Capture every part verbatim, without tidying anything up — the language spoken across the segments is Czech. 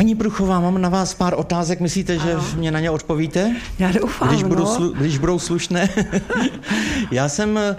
Paní Pruchová, mám na vás pár otázek, myslíte, že ano. mě na ně odpovíte? Já doufám, když, budou no. slu, když budou slušné. Já jsem uh,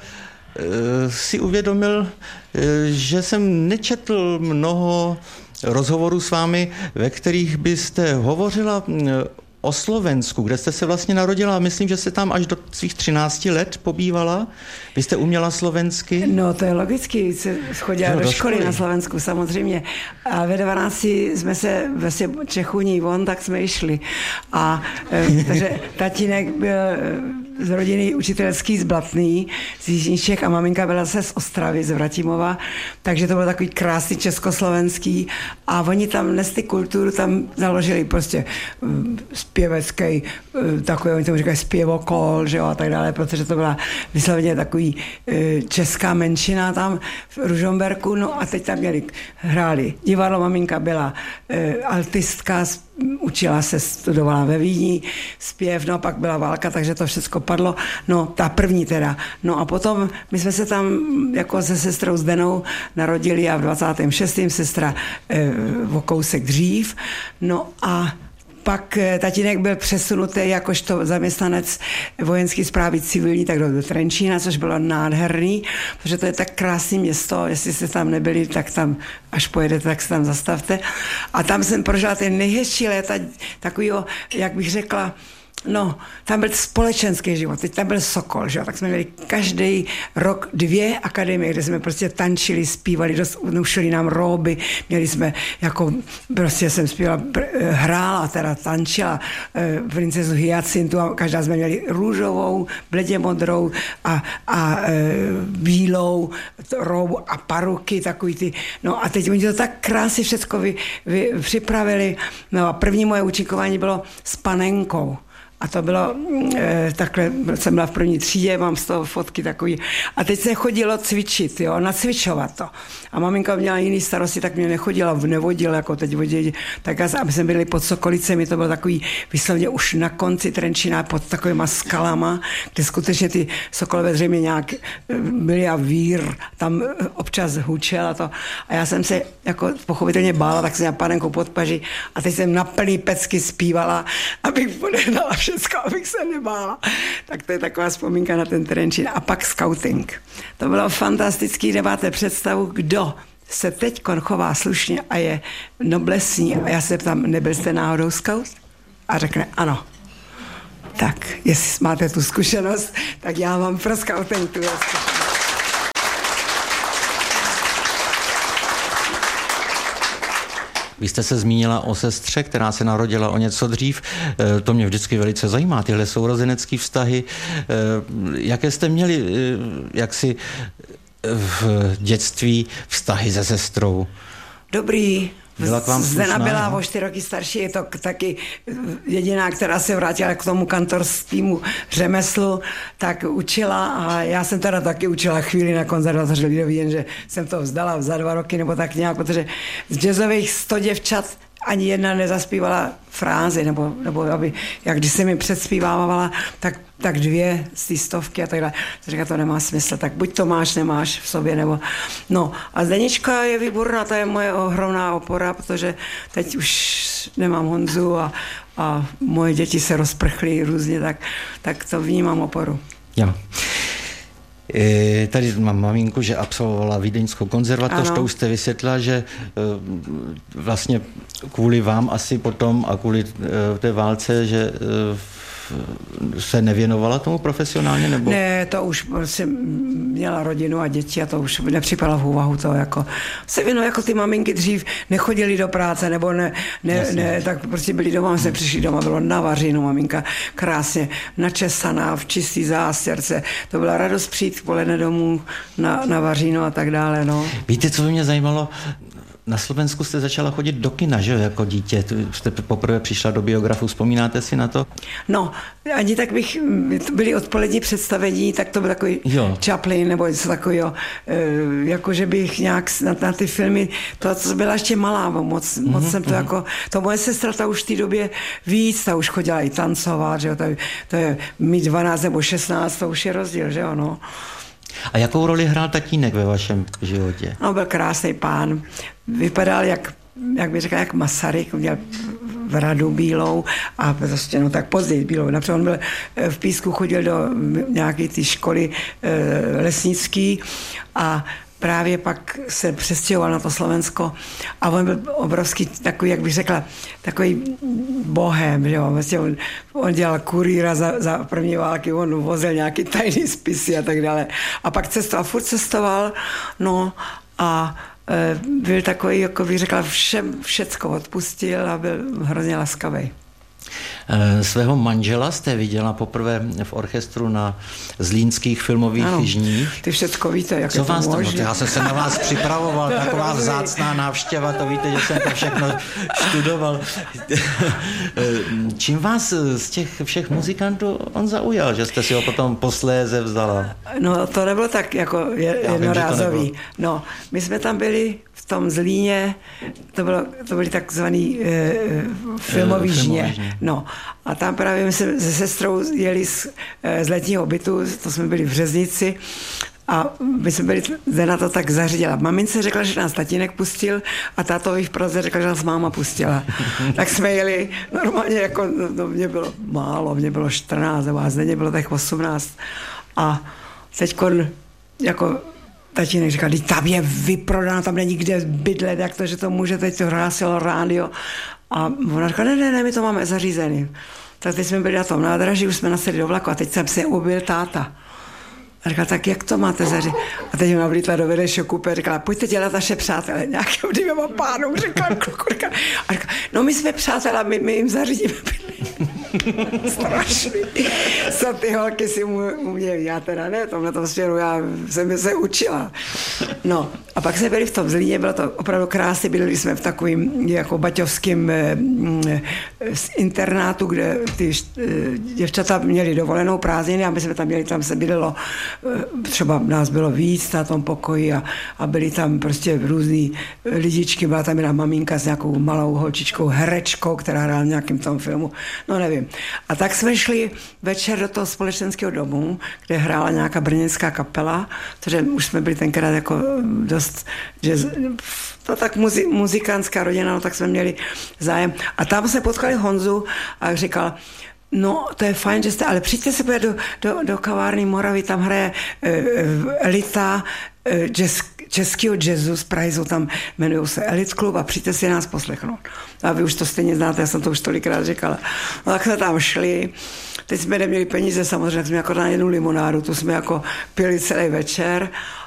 si uvědomil, uh, že jsem nečetl mnoho rozhovorů s vámi, ve kterých byste hovořila uh, o Slovensku, kde jste se vlastně narodila a myslím, že jste tam až do svých třinácti let pobývala. Vy jste uměla slovensky? No, to je logicky, se chodila do, do školy, školy na Slovensku samozřejmě. A ve dvanácti jsme se vlastně Čechuní von, tak jsme išli. A takže tatínek byl z rodiny učitelský z Blatný, z Jižních Čech a maminka byla zase z Ostravy, z Vratimova, takže to byl takový krásný československý a oni tam nesli kulturu, tam založili prostě zpěvecký, takový, oni tomu říkají zpěvokol, že jo, a tak dále, protože to byla vysloveně takový česká menšina tam v Ružomberku, no a teď tam měli, hráli divadlo, maminka byla altistka, učila se, studovala ve Vídni, zpěv, no a pak byla válka, takže to všechno padlo, no ta první teda. No a potom my jsme se tam jako se sestrou Zdenou narodili a v dvacátém šestém sestra e, o kousek dřív, no a pak tatínek byl přesunutý jakožto zaměstnanec vojenské správy civilní tak do Trenčína, což bylo nádherný, protože to je tak krásné město, jestli jste tam nebyli, tak tam, až pojedete, tak se tam zastavte. A tam jsem prožila ty nejhezčí léta, takovýho, jak bych řekla, no, tam byl společenský život, teď tam byl Sokol, že jo, tak jsme měli každý rok dvě akademie, kde jsme prostě tančili, zpívali, nušili nám róby, měli jsme jako, prostě jsem zpívala, hrála, teda tančila e, princezu Hyacintu a každá jsme měli růžovou, bledě modrou a, a e, bílou róbu a paruky, takový ty, no a teď oni to tak krásně všecko vy, vy, připravili, no a první moje účinkování bylo s panenkou. A to bylo e, takhle, jsem byla v první třídě, mám z toho fotky takový. A teď se chodilo cvičit, jo, nacvičovat to. A maminka měla jiný starosti, tak mě nechodila, nevodila, jako teď vodí. Tak aby jsme byli pod Sokolicemi, to bylo takový vyslovně už na konci Trenčína pod takovýma skalama, kde skutečně ty sokolové zřejmě nějak byly a vír tam občas hučel a to. A já jsem se jako pochopitelně bála, tak jsem měla panenku pod paži a teď jsem na plný pecky zpívala, abych podehnala všecko, abych se nebála. Tak to je taková vzpomínka na ten Trenčín. A pak skauting. To bylo fantastický, nemáte představu, kdo se teď chová slušně a je noblesní. A já se ptám, nebyl jste náhodou skaut? A řekne, ano. Tak, jestli máte tu zkušenost, tak já mám pro skauting tu zkušenost. Vy jste se zmínila o sestře, která se narodila o něco dřív. To mě vždycky velice zajímá, tyhle sourozenecké vztahy. Jaké jste měli jaksi v dětství vztahy se sestrou? Dobrý. Zdena byla no? o čtyři roky starší, je to taky jediná, která se vrátila k tomu kantorskému řemeslu, tak učila a já jsem teda taky učila chvíli na konzervatoři lidový, jenže jsem to vzdala za dva roky nebo tak nějak, protože z jazzových sto děvčat ani jedna nezaspívala frázi, nebo, nebo aby, jak když se mi předspívávala, tak, tak dvě z té stovky a tak dále. Říká, to nemá smysl, tak buď to máš, nemáš v sobě, nebo... No a Zdenička je výborná, to je moje ohromná opora, protože teď už nemám Honzu a, a moje děti se rozprchly různě, tak, tak to vnímám oporu. Jo. E, tady mám maminku, že absolvovala Vídeňskou konzervatoř, to už jste vysvětlila, že e, vlastně kvůli vám asi potom a kvůli e, té válce, že e, se nevěnovala tomu profesionálně, nebo? Ne, to už prostě měla rodinu a děti a to už nepřipadalo v úvahu to jako se věnovala jako ty maminky dřív nechodili do práce nebo ne, ne, ne tak prostě byli doma, jsme přišli doma, bylo na vařinu, maminka krásně načesaná v čistý zástěrce, to byla radost přijít v poledne domů na, na vařinu a tak dále, no. Víte, co by mě zajímalo? Na Slovensku jste začala chodit do kina, že jako dítě? Jste poprvé přišla do biografu, vzpomínáte si na to? No, ani tak bych, byly odpolední představení, tak to byl takový jo. Chaplin nebo něco takového, jako že bych nějak na, na ty filmy, to, to byla ještě malá, moc, mm-hmm, moc jsem to mm-hmm. jako, to moje sestra, ta už v té době víc, ta už chodila i tancovat, že jo, to, to je mít dvanáct nebo šestnáct, to už je rozdíl, že jo, no. A jakou roli hrál tatínek ve vašem životě? No, byl krásný pán. Vypadal jak jak bych řekla, jak Masaryk, měl v Radu bílou a prostě no tak později bílou. Například on byl v Písku, chodil do nějaké ty školy e, lesnický a právě pak se přestěhoval na to Slovensko a on byl obrovský takový, jak bych řekla, takový bohem, že jo, vlastně on, on dělal kurýra za, za první války, on vozil nějaký tajný spisy a tak dále. A pak cestoval, furt cestoval, no a e, byl takový, jako bych řekla, všem, všecko odpustil a byl hrozně laskavý. Svého manžela jste viděla poprvé v orchestru na Zlínských filmových ano, jižních. Ty všecko víte, jak Co je to vás možné. To, já jsem se na vás připravoval, taková vzácná návštěva, to víte, že jsem to všechno studoval. Čím vás z těch všech muzikantů on zaujal, že jste si ho potom posléze vzala? No to nebylo tak jako jednorázový. No, my jsme tam byli v tom Zlíně, to, bylo, to byly takzvaný e, filmový e, žně. No, a tam právě my jsme se sestrou jeli z, z letního bytu, to jsme byli v Březnici a my jsme byli zde na to tak zařídila. Mamince řekla, že nás tatínek pustil a tátovi v Praze řekla, že nás máma pustila. Tak jsme jeli normálně, jako, no, mě bylo málo, mě bylo čtrnáct, a zde bylo tak osmnáct. A teďko jako tatínek říkal, tam je vyprodáno, tam není kde bydlet, jak to, že to může, teď to hlásilo rádio. A ona říkala, ne, ne, ne, my to máme zařízený. Tak teď jsme byli na tom nádraží, už jsme nasedli do vlaku a teď jsem se objevil táta. A říkala, tak jak to máte zařízený? A teď ona vlítla do vedlejšího kupé a říkala, pojďte dělat naše přátelé, nějakým dvěma pánům, řekla kluku. A říkala, no my jsme přátelé, my, my jim zařídíme strašný. Co ty holky si umějí, já teda ne, tomhle tom směru, já jsem se učila. No, a pak jsme byli v tom Zlíně, bylo to opravdu krásně, byli jsme v takovým jako baťovským eh, internátu, kde ty eh, děvčata měli dovolenou prázdniny a my jsme tam měli, tam se bydlelo, eh, třeba nás bylo víc na tom pokoji a, a byli tam prostě různý lidičky, byla tam jedna maminka s nějakou malou holčičkou, herečkou, která hrála v nějakém tom filmu, no nevím. A tak jsme šli večer do toho společenského domu, kde hrála nějaká brněnská kapela, protože už jsme byli tenkrát jako dost, že to tak muzi, muzikantská rodina, no tak jsme měli zájem. A tam se potkali Honzu a říkal, no, to je fajn, že jste, ale přijďte se podívat do, do, do kavárny Moravy, tam hraje e, elita e, jazz, českého jazzu z Prahy, jsou tam, jmenují se Elit Club a přijďte si nás poslechnout. A vy už to stejně znáte, já jsem to už tolikrát říkala. No tak jsme tam šli, teď jsme neměli peníze, samozřejmě, tak jsme jako na jednu limonádu, tu jsme jako pili celý večer